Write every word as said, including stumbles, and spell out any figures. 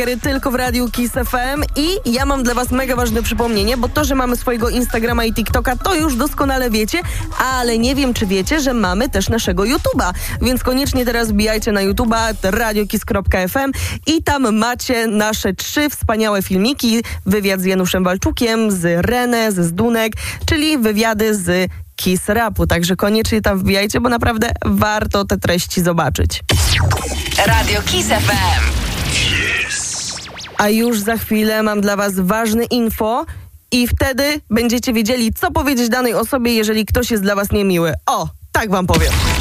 Tylko w Radiu Kiss F M i ja mam dla was mega ważne przypomnienie, bo to, że mamy swojego Instagrama i TikToka, to już doskonale wiecie, ale nie wiem, czy wiecie, że mamy też naszego YouTube'a, więc koniecznie teraz wbijajcie na YouTube'a radiokiss kropka f m i tam macie nasze trzy wspaniałe filmiki, wywiad z Januszem Walczukiem, z René, z Zdunek, czyli wywiady z Kiss Rapu, także koniecznie tam wbijajcie, bo naprawdę warto te treści zobaczyć. Radio Kiss F M. A już za chwilę mam dla was ważne info i wtedy będziecie wiedzieli, co powiedzieć danej osobie, jeżeli ktoś jest dla was niemiły. O, tak wam powiem.